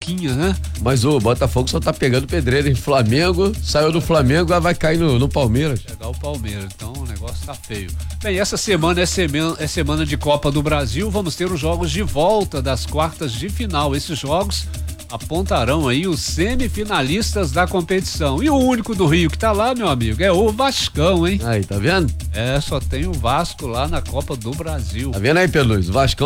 Boquinha, né? Mas o Botafogo só tá pegando pedreiro em Flamengo, saiu do Flamengo, agora vai cair no Palmeiras. Pegar o Palmeiras, então o negócio tá feio. Bem, essa semana é semana de Copa do Brasil, vamos ter os jogos de volta das quartas de final. Esses jogos apontarão aí os semifinalistas da competição. E o único do Rio que tá lá, meu amigo, é o Vascão, hein? Aí, tá vendo? Só tem o Vasco lá na Copa do Brasil. Tá vendo aí, Peluz? Vascão